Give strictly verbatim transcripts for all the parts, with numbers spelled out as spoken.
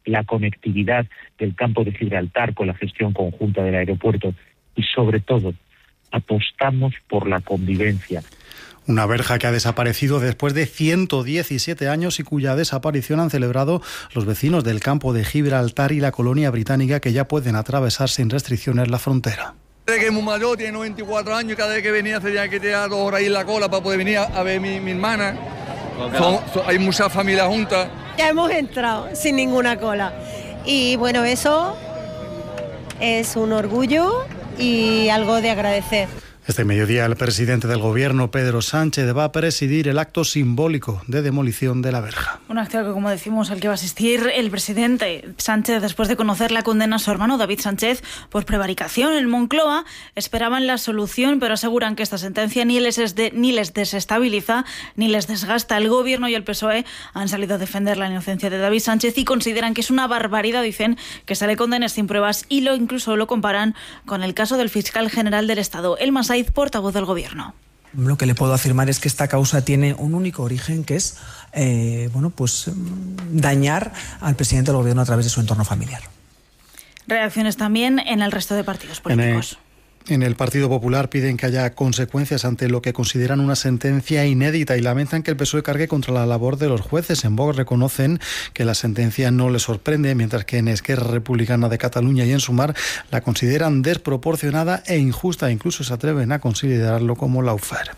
la conectividad del campo de Gibraltar con la gestión conjunta del aeropuerto y, sobre todo, apostamos por la convivencia. Una verja que ha desaparecido después de ciento diecisiete años y cuya desaparición han celebrado los vecinos del campo de Gibraltar y la colonia británica, que ya pueden atravesar sin restricciones la frontera. Desde que es muy mayor, tiene noventa y cuatro años, y cada vez que venía tenía que tirar dos horas ahí en la cola para poder venir a, a ver a mi, mi hermana. Son, son, hay muchas familias juntas. Ya hemos entrado sin ninguna cola. Y bueno, eso es un orgullo y algo de agradecer. Este mediodía el presidente del Gobierno, Pedro Sánchez, va a presidir el acto simbólico de demolición de la verja. Un acto que, como decimos, al que va a asistir el presidente Sánchez después de conocer la condena a su hermano David Sánchez por prevaricación. En Moncloa esperaban la solución, pero aseguran que esta sentencia ni les, es de, ni les desestabiliza ni les desgasta. El Gobierno y el P S O E han salido a defender la inocencia de David Sánchez y consideran que es una barbaridad, dicen, que se le condene sin pruebas, y lo incluso lo comparan con el caso del fiscal general del Estado, el Masai, portavoz del Gobierno. Lo que le puedo afirmar es que esta causa tiene un único origen, que es eh, bueno, pues dañar al presidente del Gobierno a través de su entorno familiar. Reacciones también en el resto de partidos políticos. En el Partido Popular piden que haya consecuencias ante lo que consideran una sentencia inédita y lamentan que el P S O E cargue contra la labor de los jueces. En Vox reconocen que la sentencia no les sorprende, mientras que en Esquerra Republicana de Cataluña y en Sumar la consideran desproporcionada e injusta. Incluso se atreven a considerarlo como lawfare.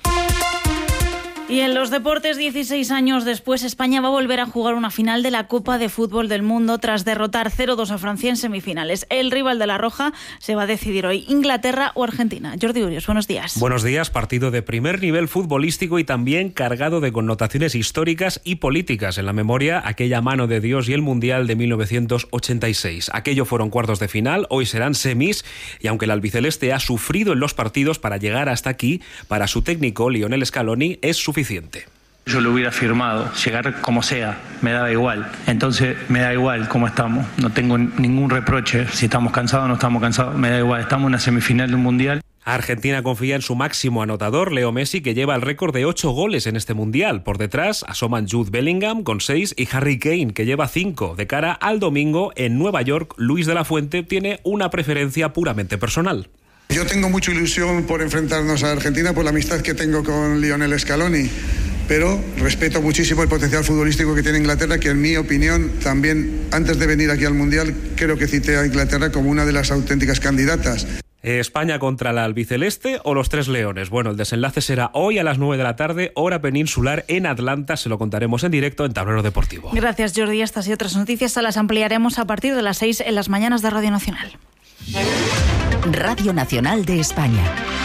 Y en los deportes, dieciséis años después, España va a volver a jugar una final de la Copa de Fútbol del Mundo tras derrotar cero dos a Francia en semifinales. El rival de la Roja se va a decidir hoy, Inglaterra o Argentina. Jordi Urios, buenos días. Buenos días. Partido de primer nivel futbolístico y también cargado de connotaciones históricas y políticas. En la memoria, aquella mano de Dios y el Mundial de mil novecientos ochenta y seis. Aquello fueron cuartos de final, hoy serán semis, y aunque el albiceleste ha sufrido en los partidos para llegar hasta aquí, para su técnico Lionel Scaloni es suficiente. Yo lo hubiera firmado, llegar como sea, me daba igual. Entonces me da igual cómo estamos, no tengo ningún reproche, si estamos cansados o no estamos cansados, me da igual, estamos en una semifinal de un mundial. Argentina confía en su máximo anotador, Leo Messi, que lleva el récord de ocho goles en este mundial. Por detrás asoman Jude Bellingham con seis y Harry Kane, que lleva cinco. De cara al domingo, en Nueva York, Luis de la Fuente tiene una preferencia puramente personal. Yo tengo mucha ilusión por enfrentarnos a Argentina por la amistad que tengo con Lionel Scaloni, pero respeto muchísimo el potencial futbolístico que tiene Inglaterra, que en mi opinión también, antes de venir aquí al Mundial, creo que cité a Inglaterra como una de las auténticas candidatas. ¿España contra la albiceleste o los Tres Leones? Bueno, el desenlace será hoy a las nueve de la tarde, hora peninsular en Atlanta. Se lo contaremos en directo en Tablero Deportivo. Gracias, Jordi. Estas y otras noticias las ampliaremos a partir de las seis en las mañanas de Radio Nacional. Radio Nacional de España.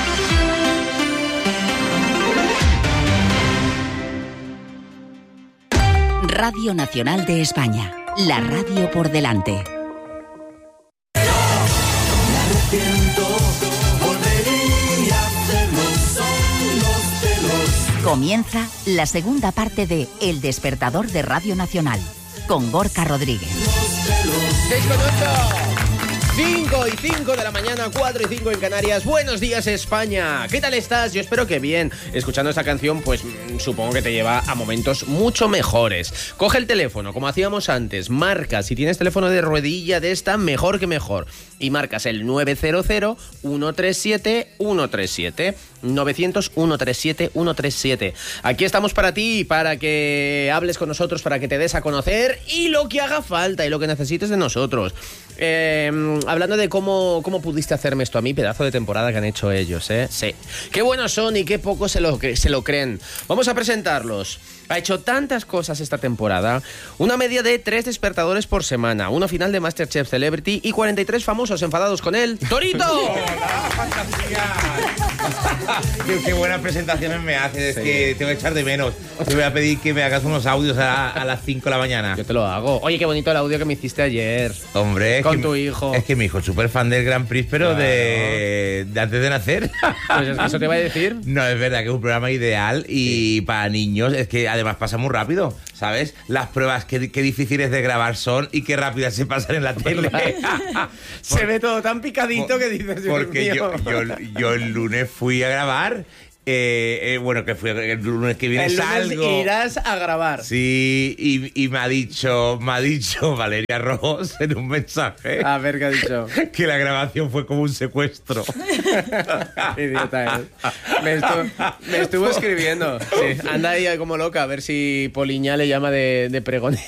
Radio Nacional de España. La radio por delante. Comienza la segunda parte de El Despertador de Radio Nacional con Gorka Rodríguez. seis con ocho. cinco y cinco de la mañana, cuatro y cinco en Canarias. Buenos días, España. ¿Qué tal estás? Yo espero que bien. Escuchando esta canción, pues supongo que te lleva a momentos mucho mejores. Coge el teléfono, como hacíamos antes. Marca, si tienes teléfono de ruedilla de esta, mejor que mejor. Y marcas el nueve cero cero, uno tres siete, uno tres siete. novecientos, ciento treinta y siete, ciento treinta y siete. Aquí estamos para ti, para que hables con nosotros, para que te des a conocer y lo que haga falta y lo que necesites de nosotros. Eh, hablando de cómo, cómo pudiste hacerme esto a mí, pedazo de temporada que han hecho ellos, ¿eh? Sí. Qué buenos son y qué poco se lo, se lo creen. Vamos a presentarlos. Ha hecho tantas cosas esta temporada. Una media de tres despertadores por semana, una final de MasterChef Celebrity y cuarenta y tres famosos enfadados con él. ¡Torito! ¡Hola, fantasía! qué, qué buenas presentaciones me haces, es sí. que tengo que echar de menos. Te voy a pedir que me hagas unos audios a, a las cinco de la mañana. Yo te lo hago. Oye, qué bonito el audio que me hiciste ayer. Hombre, con que, tu hijo. Es que mi hijo es súper fan del Grand Prix, pero claro. de, de antes de nacer. Pues es que eso te iba a decir. No, es verdad que es un programa ideal y sí. para niños es que además pasa muy rápido, ¿sabes? Las pruebas qué, qué difíciles de grabar son y qué rápidas se pasan en la tele. Se ve todo tan picadito por, que dices, porque yo, yo, yo el lunes fui a grabar Eh, eh, bueno, que fue el lunes que viene el lunes salgo. irás a grabar. Sí, y, y me ha dicho, me ha dicho Valeria Ross en un mensaje. A ver, ¿qué ha dicho? Que la grabación fue como un secuestro. Idiota, ¿eh? Me estuvo, me estuvo escribiendo. Sí, anda ahí como loca a ver si Poliña le llama de, de pregonera.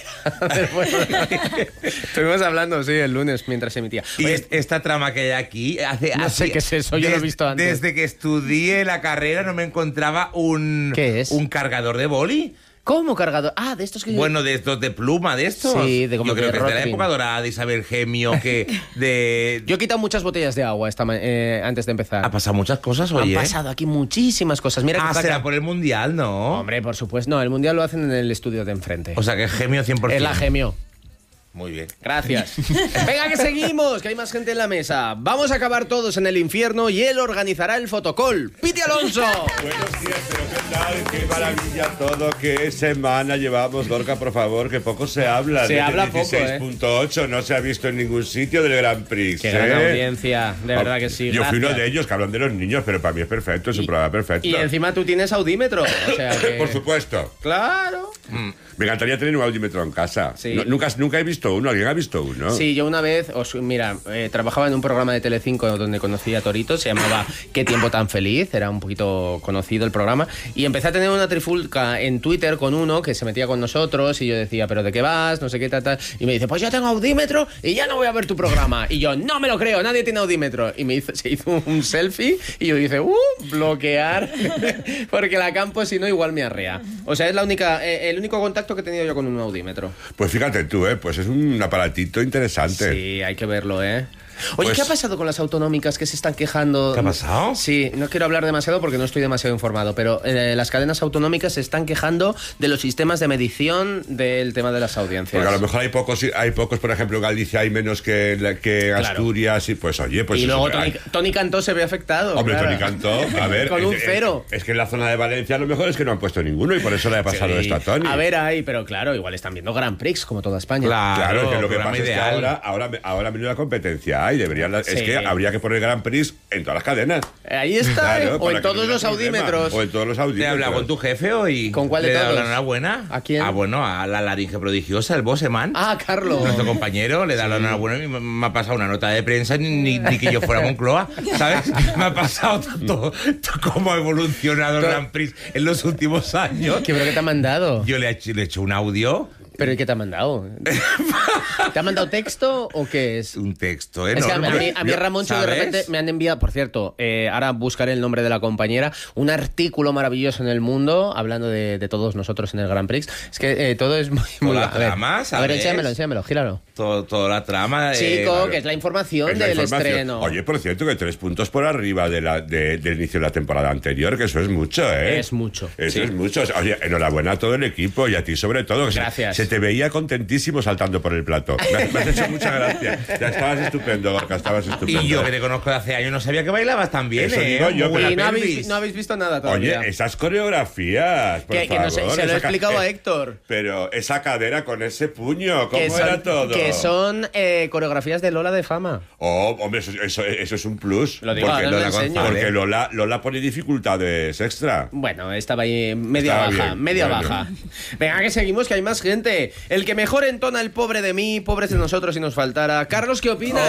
Estuvimos hablando, sí, el lunes mientras se emitía. Y Oye, esta trama que hay aquí hace, no hace- sé qué es eso, yo lo he visto antes. Desde que estudié la carrera no me encontraba un ¿Qué es? un cargador de boli. ¿Cómo cargador? Ah, de estos que... Bueno, de estos de pluma, de estos. Sí, de como Yo creo de que es de la Rotring. época dorada de Isabel Gemio, que de... Yo he quitado muchas botellas de agua esta ma- eh, antes de empezar. Ha pasado muchas cosas, oye. Han pasado aquí muchísimas cosas. Mira Ah, que será saca- por el Mundial, ¿no? Hombre, por supuesto. No, el mundial lo hacen en el estudio de enfrente. O sea que es Gemio cien por ciento. Es la Gemio. Muy bien. Gracias. Venga, que seguimos, que hay más gente en la mesa. Vamos a acabar todos en el infierno y él organizará el fotocall. ¡Piti Alonso! Buenos días, pero ¿qué tal? Qué maravilla todo. Qué semana llevamos, Gorka, por favor, que poco se habla. Se de habla poco, ¿eh? dieciséis punto ocho no se ha visto en ningún sitio del Grand Prix. Qué ¿eh? gran audiencia, de verdad que sí. Yo fui uno gracias. de ellos que hablan de los niños, pero para mí es perfecto, es un programa perfecto. Y encima tú tienes audímetro. O sea que... Por supuesto. Claro. Mm. Me encantaría tener un audímetro en casa. Sí. No- nunca, nunca he visto uno. ¿Alguien ha visto uno? Sí, yo una vez, os, mira, eh, trabajaba en un programa de Telecinco donde conocí a Torito, se llamaba Qué tiempo tan feliz, era un poquito conocido el programa, y empecé a tener una trifulca en Twitter con uno que se metía con nosotros y yo decía, ¿pero de qué vas? No sé qué, tal, tal. Y me dice, pues yo tengo audímetro y ya no voy a ver tu programa. Y yo, no me lo creo, nadie tiene audímetro. Y me hizo, se hizo un selfie y yo dije, uh, bloquear, porque la campo si no igual me arrea. O sea, es la única, eh, el único contacto que he tenido yo con un audímetro. Pues fíjate tú, ¿eh? Pues es un aparatito interesante. Sí, hay que verlo, ¿eh? Oye, Pues- ¿qué ha pasado con las autonómicas que se están quejando? ¿Qué ha pasado? Sí, no quiero hablar demasiado porque no estoy demasiado informado, pero eh, las cadenas autonómicas se están quejando de los sistemas de medición del tema de las audiencias. Porque a lo mejor hay pocos, hay pocos, por ejemplo, en Galicia hay menos que, en la- que en Claro. Asturias, y pues oye, pues y eso, luego hay- Tony, Tony Cantó se ve afectado. Hombre, claro. Tony Cantó, a ver. Con un es- cero. Es, es que en la zona de Valencia lo mejor es que no han puesto ninguno y por eso le ha pasado Sí. esto a Tony. A ver, ahí, pero claro, igual están viendo Grand Prix como toda España. Claro, es que lo que programa pasa es que ideal. ahora, ahora, ahora menuda competencia hay. Deberían, la- Sí. Es que habría que poner Grand Prix en todas las cadenas. Ahí está, ¿eh? O para en que no todos hubiera los problema. audímetros. O en todos los ¿Le he audímetros. hablado con tu jefe hoy? ¿Con cuál de ¿Le he dado todos? la enhorabuena? ¿A quién? Ah, bueno, a la laringe prodigiosa, el Bosseman. Ah, Carlos. Nuestro compañero le da la enhorabuena y me, me ha pasado una nota de prensa ni, ni- ni que yo fuera Moncloa, ¿sabes? Me ha pasado todo, todo cómo ha evolucionado el Grand Prix en los últimos años. ¿Qué, pero qué te ha mandado? Yo le he hecho, le he hecho un audio. ¿Pero y qué te ha mandado? ¿Te ha mandado texto o qué es? Un texto Es que a, enorme. a mí, a mí Ramoncho de ¿Sabes? repente me han enviado, por cierto, eh, ahora buscaré el nombre de la compañera, un artículo maravilloso en El Mundo hablando de, de todos nosotros en el Grand Prix. Es que eh, todo es muy... muy Toda la a ver, trama, a ver, ¿sabes? enséamelo, enséamelo, gíralo. Todo, toda la trama. de- Chico, claro. que es la información Es la del información. estreno. Oye, por cierto, que tres puntos por arriba de la, de- del inicio de la temporada anterior, que eso es mucho, ¿eh? Es mucho, Eso sí. es mucho. Oye, enhorabuena a todo el equipo y a ti sobre todo. que se- Gracias. Se, te veía contentísimo saltando por el plato. Me, has- me has hecho mucha gracia. Ya estabas estupendo, Gorka, estabas estupendo. Y yo que te conozco de hace años no sabía que bailabas tan bien, Eso ¿eh? digo yo, Muy pero- Y no buena habéis, pelvis. no habéis visto nada Oye, todavía. esas coreografías, por que, que no sé, favor, se lo he esa ca- explicado a eh, Héctor. Pero esa cadera con ese puño, ¿cómo Que era son, todo? que son eh, coreografías de Lola de Fama. Oh, hombre, eso, eso, eso es un plus. Lo digo, porque ahora lo Lola, enseño. porque Lola, Lola pone dificultades extra. Bueno, estaba ahí media Estaba baja, bien, media bueno. baja. Venga, que seguimos, que hay más gente. El que mejor entona el pobre de mí, pobres de nosotros si nos faltara. Carlos, ¿qué opinas?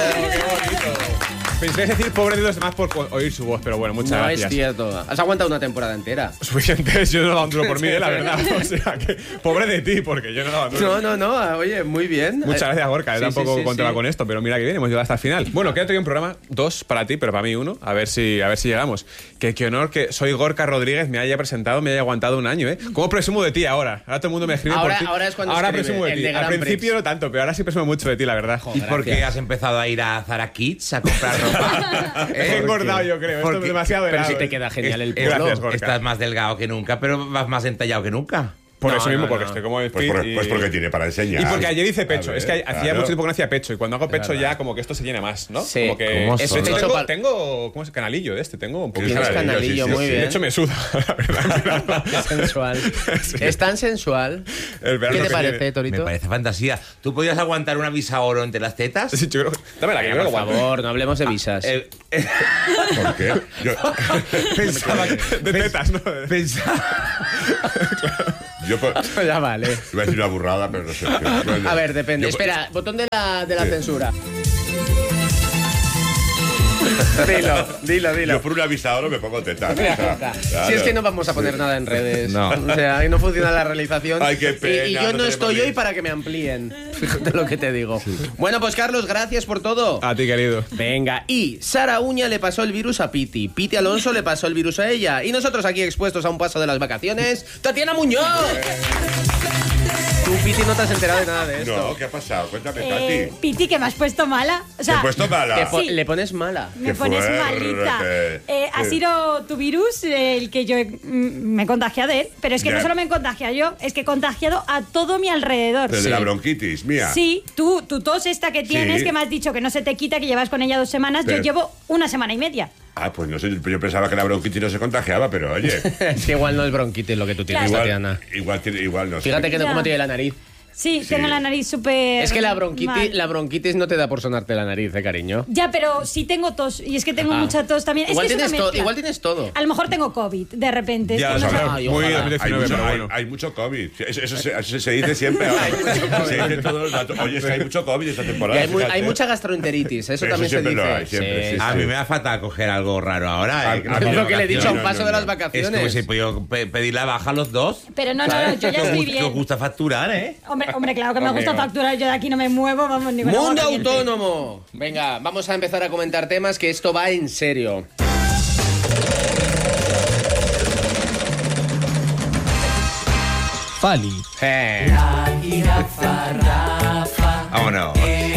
Pensé decir pobre de los demás por po- oír su voz, pero bueno, muchas no gracias. es cierto. Has aguantado una temporada entera. Suficiente, yo no daba un duro por mí, eh, la verdad. O sea, que pobre de ti, porque yo no daba un duro. No, no, no. Oye, muy bien. Muchas gracias, Gorka. Sí, Yo tampoco sí, sí, contaba sí. con esto, pero mira que bien, hemos llegado hasta el final. Bueno, queda todavía un programa, dos para ti, pero para mí uno. A ver si, a ver si llegamos. Que qué honor que soy Gorka Rodríguez, me haya presentado, me haya aguantado un año, ¿eh? ¿Cómo presumo de ti ahora? Ahora todo el mundo me escribe Ahora- por ti. ahora es cuando Ahora escribe, presumo de el ti. de Al Grand principio Prix. no tanto, pero ahora sí presumo mucho de ti, la verdad. ¿Y por qué has empezado a ir a Zara Kids a comprar ropa? He engordado, yo creo. Esto es demasiado Pero helado. si te queda genial el Es- polo. Gracias, Gorka. Estás más delgado que nunca, pero vas más entallado que nunca. Por No, eso mismo, no, porque no. estoy como... Pues, por- pues porque tiene para enseñar. Y porque ayer hice pecho. A ver, es que hacía claro. mucho tiempo que no hacía pecho. Y cuando hago Es pecho verdad. ya como que esto se llena más, ¿no? Sí. Como que... ¿Cómo De son? hecho, De hecho, tengo, pa- tengo... ¿Cómo es? Canalillo de este. Tengo un poquito. Tienes canalillo, sí, sí, muy sí. bien. De hecho, me suda, la verdad. Qué sensual. Es tan sensual. El verano ¿Qué te que parece, viene. Torito? Me parece fantasía. ¿Tú podías aguantar una visa oro entre las tetas? Sí, yo creo... Dame la que yo Por creo que aguanto. favor, no hablemos de visas. Eh, ¿Por qué? Yo, pensaba que... De tetas, ¿no? Pensaba... yo por- Ya vale. iba a decir una burrada, pero no sé. Bueno, A ver, depende. yo- Espera, botón de la, de la Sí. censura. Dilo, dilo, dilo. Yo por una vista ahora me pongo teta. Mira, o sea, está. claro. Si es que no vamos a poner nada en redes. No. O sea, ahí no funciona la realización. Ay, qué pena, Y, y yo no no, tenemos estoy link. hoy para que me amplíen. Fíjate lo que te digo. Bueno, pues Carlos, gracias por todo. A ti, querido. Venga, y Sara Uña le pasó el virus a Piti. Piti Alonso le pasó el virus a ella. Y nosotros aquí expuestos a un paso de las vacaciones, Tatiana Muñoz. Tú, Piti, no te has enterado de nada de esto. No, ¿qué ha pasado? Cuéntame, Eh, Tati. Piti, que me has puesto mala. O ¿Te sea, he puesto mala? Te po- Sí. Le pones mala. me Qué pones fuerte. malita. Eh, ha Sí. sido tu virus eh, el que yo he- mm, me he contagiado de él, pero es que Ya. no solo me he contagiado yo, es que he contagiado a todo mi alrededor. Pero de la bronquitis, mía. Sí, tú, tu tos esta que tienes, Sí. que me has dicho que no se te quita, que llevas con ella dos semanas, Pero- yo llevo una semana y media. Ah, pues no sé, yo pensaba que la bronquitis no se contagiaba, pero oye. Es que igual no es bronquitis lo que tú tienes, Claro. Tatiana. Igual, igual, tiene- igual no sé. Fíjate que no Ya. como tiene la nariz. Sí, Sí. tengo la nariz súper. Es que la bronquitis, mal. la bronquitis no te da por sonarte la nariz, eh, cariño. Ya, pero sí tengo tos, y es que tengo Ah. mucha tos también. Igual es que es una tienes to- mezcla. igual tienes todo. A lo mejor tengo COVID, de repente. es Ya, que no o sea, sé. Ay, Muy ojalá. Hay dos mil diecinueve, mucho, pero hay- bueno. hay mucho COVID. Eso, eso se, eso se dice siempre ahora. Se dice en todos los datos. Oye, es que hay mucho COVID esta Y temporada. hay, mu- fíjate. hay mucha gastroenteritis, eso Pero también eso se siempre dice. lo hay, siempre, sí, A sí. mí me da fatal coger algo raro ahora. A- eh, que a no mí Es tengo lo que le he dicho a un No, paso no, de no. las Es vacaciones. como si puedo pe- pedir la baja a los dos. Pero no, no, no, yo ya Que estoy os- que bien. os gusta facturar, ¿eh? Hombre, hombre, claro que me gusta Amigo. facturar, yo de aquí no me muevo, vamos, ni con agua Mundo caliente. autónomo. Venga, vamos a empezar a comentar temas que esto va en serio. Fali. Eh. Vámonos.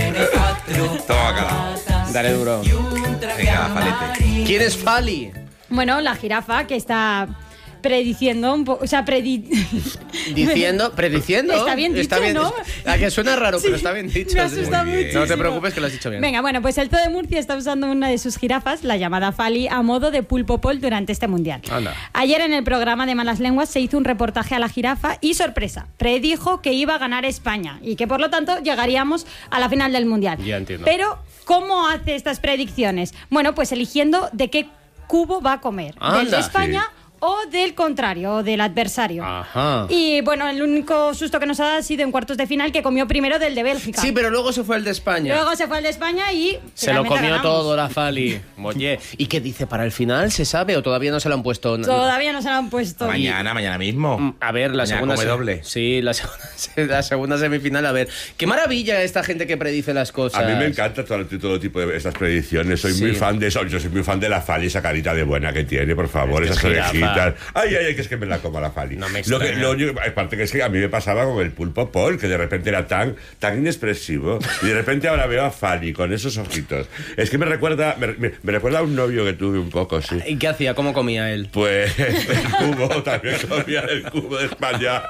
Toma, cara. Dale duro. Venga, palete. ¿Quién es Fali? Bueno, la jirafa que está prediciendo un poco, o sea, predi... Diciendo, prediciendo. Está bien dicho, ¿no? A que suena raro, Sí, pero está bien dicho. me asusta Muy bien. muchísimo. No te preocupes que lo has dicho bien. Venga, bueno, pues el Zoo de Murcia está usando una de sus jirafas, la llamada Fali, a modo de pulpo pol durante este mundial. Anda. Ayer en el programa de Malas Lenguas se hizo un reportaje a la jirafa y, sorpresa, predijo que iba a ganar España y que por lo tanto llegaríamos a la final del mundial. Ya entiendo. Pero, ¿cómo hace estas predicciones? Bueno, pues eligiendo de qué cubo va a comer. ¿Del Anda. de España o del contrario, o del adversario? Ajá. Y bueno, el único susto que nos ha dado ha sido en cuartos de final, que comió primero del de Bélgica. Sí, pero luego se fue el de España. Luego se fue al de España y Se lo finalmente comió ganamos. todo la Fali. Oye, ¿y qué dice para el final? ¿Se sabe o todavía no se lo han puesto? Todavía no se lo han puesto. Mañana, mañana mismo. A ver, la Mañana segunda come se- doble. Sí, la segunda, la segunda semifinal. A ver, qué maravilla esta gente que predice las cosas. A mí me encanta todo, todo tipo de estas predicciones. Soy Sí. muy fan de eso. Yo soy muy fan de la Fali, esa carita de buena que tiene, por favor, Es que esas es jirafa. orejitas. Ay, ay, ay, que es que me la como la Fali. No me lo que, extraña. lo único- aparte que es que a mí me pasaba con el pulpo Paul, que de repente era tan, tan inexpresivo. Y de repente ahora veo a Fali con esos ojitos. Es que me recuerda, me, me- me recuerda a un novio que tuve un poco, sí. ¿Y qué hacía? ¿Cómo comía él? Pues el cubo, también comía el cubo de España.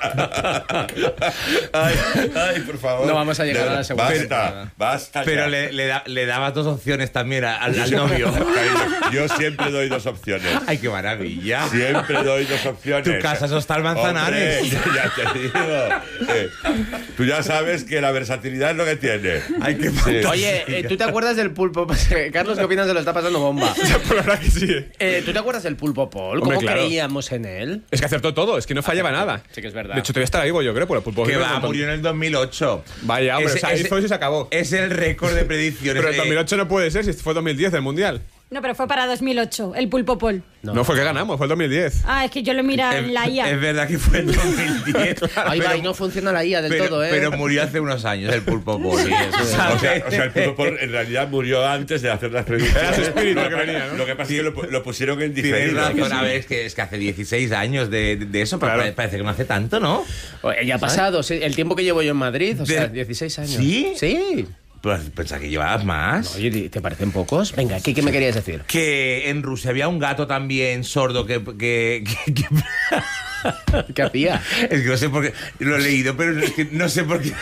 Ay, ay, por favor. No vamos a llegar De- a la segunda Basta, temporada. basta. Pero ya. le, le, da- le daba dos opciones también a- al, Yo al siempre- novio. Cariño, yo siempre doy dos opciones. Ay, qué maravilla. Siempre doy dos opciones. Tu casa es Hostal Manzanares. Hombre, ya te digo. Eh, tú ya sabes que la versatilidad es lo que tiene. Ay, qué Sí. Oye, eh, ¿tú te acuerdas del pulpo? Carlos, ¿qué opinas? Se lo está pasando bomba. Por la verdad que sí. Eh, ¿Tú te acuerdas del pulpo Paul? Hombre, ¿Cómo claro. creíamos en él? Es que acertó todo, es que no fallaba nada. Sí que es verdad. De hecho, te voy a estar vivo, yo creo, por el pulpo. Que Creo va, un montón. murió en el dos mil ocho. Vaya, hombre, Ese- o sea, ese- hizo eso y se acabó. Es el récord de predicciones. Pero el de- dos mil ocho no puede ser, si fue dos mil diez el mundial. No, pero fue para dos mil ocho, el pulpo pol. No, fue que ganamos, fue el dos mil diez. Ah, es que yo lo mira en la I A. Es verdad que fue en dos mil diez. Ahí va, pero- y no funciona la I A del pero, todo, ¿eh? pero murió hace unos años el pulpo Paul. O sea, o sea, el pulpo Paul en realidad murió antes de hacer las predicciones. Era su espíritu Lo que venía, ¿no? Lo que pasa es que lo, lo pusieron en Tienes diferido. razón, a ver, es que, es que hace dieciséis años de, de eso, pero Claro. pare- parece que no hace tanto, ¿no? Oye, ya ha pasado, sí, el tiempo que llevo yo en Madrid, o sea, De- dieciséis años. ¿Sí? Sí. Pues pensaba que llevabas más. Oye, ¿te parecen pocos? Venga, ¿qué, qué me querías decir? Que en Rusia había un gato también sordo que... que, que- que- ¿Qué hacía? Es que no sé por qué, lo he leído, pero es que no sé por qué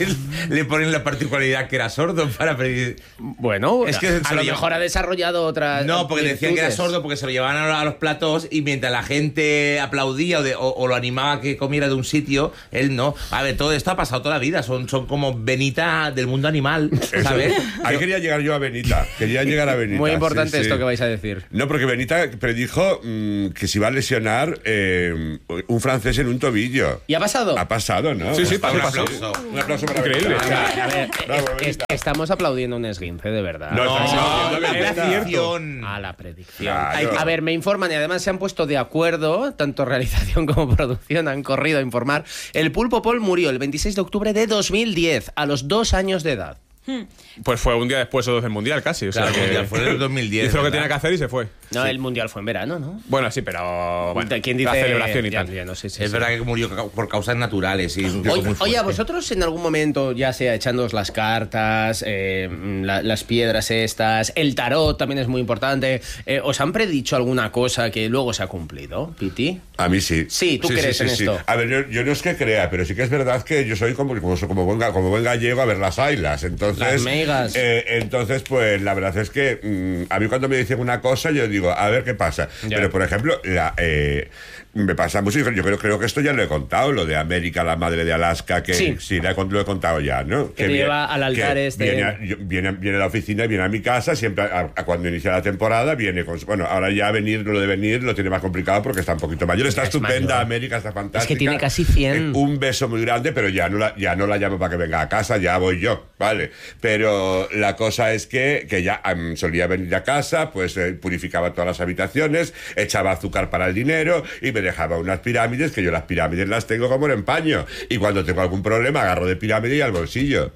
le ponen la particularidad que era sordo para pedir. Bueno, es que a lo mejor ha desarrollado otras. No, porque decían que era sordo porque se lo llevaban a los platós y mientras la gente aplaudía o, de, o, o lo animaba a que comiera de un sitio, él no. A ver, todo esto ha pasado toda la vida, son, son como Benita del mundo animal, ¿sabes? Eso, ahí quería llegar yo a Benita, quería llegar a Benita. Muy importante sí, esto sí. que vais a decir. No, porque Benita predijo mmm, que se iba a lesionar eh, un francés en un tobillo. ¿Y ha pasado? Ha pasado, ¿no? Sí, sí, pasó, un pasó. aplauso. Un aplauso para Increíble. Benita. A ver, Bravo, es- es- estamos aplaudiendo un esguince, de verdad. No, No, no, no, era no, cierto. A la predicción. Claro. A ver, me informan y además se han puesto de acuerdo, tanto realización como producción han corrido a informar. El Pulpo Paul murió el veintiséis de octubre de dos mil diez, a los dos años de edad. Pues fue un día después o dos del Mundial, casi. O sea Claro, que el Mundial fue en el dos mil diez, hizo lo que ¿verdad? tenía que hacer y se fue. No, Sí. el Mundial fue en verano, ¿no? Bueno, sí, pero bueno, ¿Quién dice la celebración y ya, tal. ya, no sé, sí, Es sí. verdad que murió ca- por causas naturales. Y es un tío Oye, muy oye, fuerte. ¿a vosotros en algún momento, ya sea echándoos las cartas, eh, la- las piedras estas, el tarot también es muy importante, eh, ¿os han predicho alguna cosa que luego se ha cumplido, Piti? A mí sí. Sí, ¿tú crees en esto? A ver, yo, yo no es que crea, pero sí que es verdad que yo soy como, como, como, buen, ga- como buen gallego a ver las ailas. Entonces, Las meigas. eh, entonces, pues la verdad es que mm, a mí cuando me dicen una cosa, yo digo, a ver qué pasa. Ya. Pero, por ejemplo, la, eh, me pasa mucho, yo creo, creo que esto ya lo he contado, lo de América, la madre de Alaska, que Sí. sí, la he cont- lo he contado ya, ¿no? Que te vie- lleva al altar que este. Viene a, yo- viene, a- viene a la oficina, viene a mi casa, siempre a, a cuando inicia la temporada, viene con... Bueno, ahora ya venir, lo de venir lo tiene más complicado porque está un poquito mayor. Está Es estupenda, mayor. América está fantástica. Es que tiene casi cien. Eh, un beso muy grande, pero ya no, la, ya no la llamo para que venga a casa, ya voy yo, ¿vale? Pero la cosa es que, que ya um, solía venir a casa, pues eh, purificaba todas las habitaciones, echaba azúcar para el dinero y me dejaba unas pirámides, que yo las pirámides las tengo como en empaño. Y cuando tengo algún problema, agarro de pirámide y al bolsillo.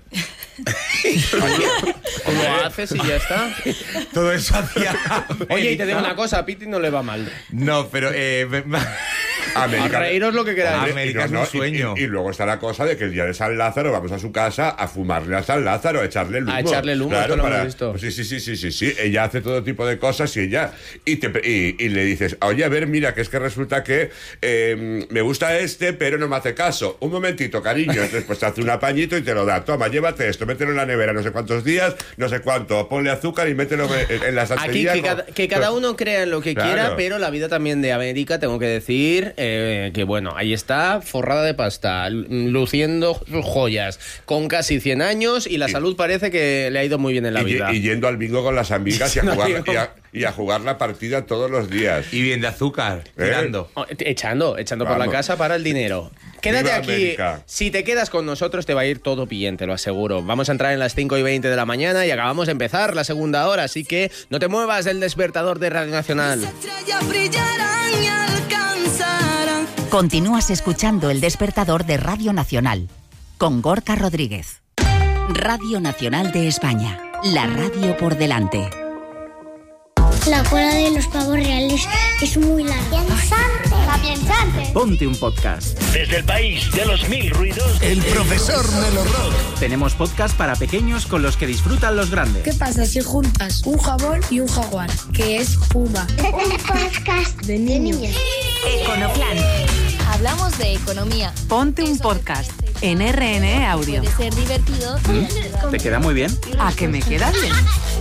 ¿Cómo haces y ya está? Todo eso hacía. Oye, y te digo una cosa, a Piti no le va mal. No, pero. Eh, me- América- A reíros lo que queráis. Hombre, América y es un sueño. Y, y luego está la cosa de que el día de San Lázaro vamos a su casa a fumarle a San Lázaro, a echarle el humo. A echarle el humo, esto lo hemos visto. Sí, sí, sí, sí, sí, sí. Ella hace todo tipo de cosas y ella... Y, te, y, y le dices, oye, a ver, mira, que es que resulta que eh, me gusta este, pero no me hace caso. Un momentito, cariño. Entonces, pues te hace un apañito y te lo da. Toma, llévate esto, mételo en la nevera no sé cuántos días, no sé cuánto. Ponle azúcar y mételo en, en la Aquí santería. que cada, que cada uno crea en lo que Claro. quiera, pero la vida también de América, tengo que decir eh, que bueno, ahí está, forrada de pasta, l- luciendo sus joyas, con casi cien años y la salud parece que le ha ido muy bien en la y, vida. y yendo al bingo con las amigas y a, No, jugar, digo- y, a, y a jugar la partida todos los días. Y bien de azúcar, ¿Eh? tirando. Oh, te- Echando, echando por la Vamos. casa para el dinero. Quédate Viva aquí. América. Si te quedas con nosotros te va a ir todo bien, te lo aseguro. Vamos a entrar en las cinco y veinte de la mañana y acabamos de empezar la segunda hora, así que no te muevas del despertador de Radio Nacional. brillarán y alcanzarán. Continúas escuchando El Despertador de Radio Nacional con Gorka Rodríguez. Radio Nacional de España, la radio por delante. La cola de los pavos reales es muy larga. Piensante, la piensante. Ponte un podcast. Desde el país de los mil ruidos, El profesor Melo Rock. Tenemos podcast para pequeños con los que disfrutan los grandes. ¿Qué pasa si juntas un jabón y un jaguar? Que es Puma. Un podcast de niños. Econoplan. Hablamos de economía. Ponte un podcast en R N E Audio. Puede ser divertido. ¿Te queda muy bien? ¿A que me queda bien?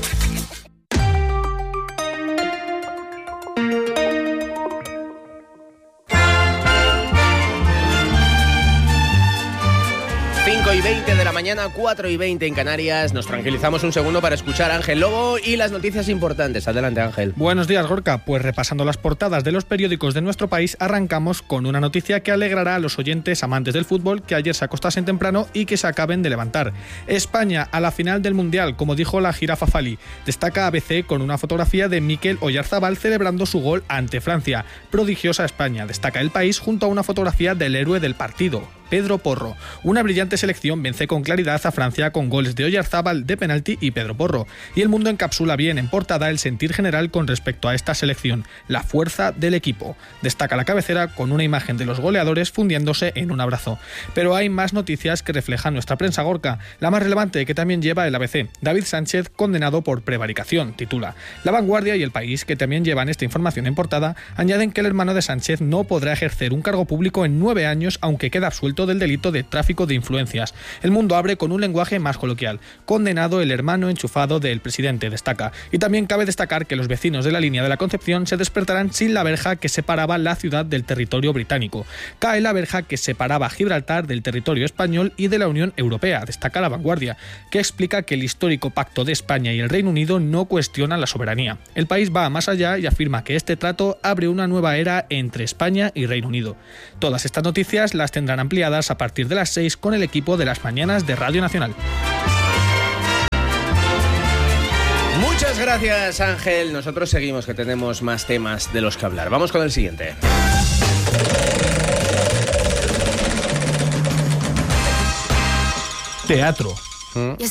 cinco y veinte de la mañana, cuatro y veinte en Canarias. Nos tranquilizamos un segundo para escuchar a Ángel Lobo y las noticias importantes. Adelante, Ángel. Buenos días, Gorka. Pues repasando las portadas de los periódicos de nuestro país, arrancamos con una noticia que alegrará a los oyentes amantes del fútbol que ayer se acostasen temprano y que se acaben de levantar. España a la final del Mundial, como dijo la jirafa Fali. Destaca A B C con una fotografía de Mikel Oyarzabal celebrando su gol ante Francia. Prodigiosa España, destaca El País junto a una fotografía del héroe del partido. Pedro Porro. Una brillante selección vence con claridad a Francia con goles de Oyarzábal de penalti y Pedro Porro. Y el Mundo encapsula bien en portada el sentir general con respecto a esta selección, la fuerza del equipo. Destaca la cabecera con una imagen de los goleadores fundiéndose en un abrazo. Pero hay más noticias que reflejan nuestra prensa gorka. La más relevante, que también lleva el A B C. David Sánchez condenado por prevaricación, titula. La Vanguardia y El País, que también llevan esta información en portada, añaden que el hermano de Sánchez no podrá ejercer un cargo público en nueve años, aunque queda absuelto del delito de tráfico de influencias. El Mundo abre con un lenguaje más coloquial. Condenado el hermano enchufado del presidente, destaca. Y también cabe destacar que los vecinos de la línea de la Concepción se despertarán sin la verja que separaba la ciudad del territorio británico. Cae la verja que separaba Gibraltar del territorio español y de la Unión Europea, destaca La Vanguardia, que explica que el histórico pacto de España y el Reino Unido no cuestionan la soberanía. El País va más allá y afirma que este trato abre una nueva era entre España y Reino Unido. Todas estas noticias las tendrán ampliadas a partir de las seis con el equipo de las mañanas de Radio Nacional. Muchas gracias, Ángel. Nosotros seguimos, que tenemos más temas de los que hablar. Vamos con el siguiente. Teatro. ¿Mm?